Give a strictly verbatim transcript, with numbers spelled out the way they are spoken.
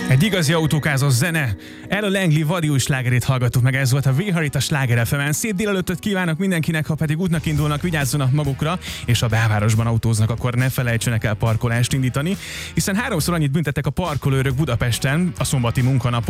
Egy igazi autókázos zene. Ella Langley vadi új slágerét hallgattuk meg, ez volt a We Are It a Sláger ef emen. Szép délelőttöt kívánok mindenkinek, ha pedig útnak indulnak, vigyázzanak magukra, és ha belvárosban autóznak, akkor ne felejtsenek el parkolást indítani, hiszen háromszor annyit büntettek a parkolőrök Budapesten a szombati munkanapon,